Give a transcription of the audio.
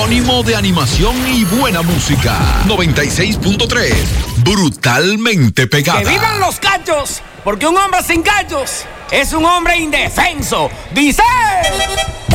Sinónimo de animación y buena música. 96.3. Brutalmente pegada. ¡Que vivan los cachos! Porque un hombre sin cachos es un hombre indefenso. ¡Dice!